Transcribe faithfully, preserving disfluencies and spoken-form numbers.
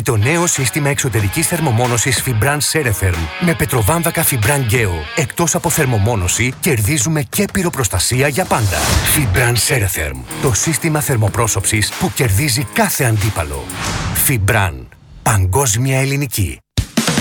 το νέο σύστημα εξωτερικής θερμομόνωσης Fibran Ceretherm με πετροβάμβακα Fibran Geo. Εκτός από θερμομόνωση, κερδίζουμε και πυροπροστασία για πάντα. Fibran Ceretherm, το σύστημα θερμοπρόσωψης που κερδίζει κάθε αντίπαλο. Fibran, παγκόσμια ελληνική.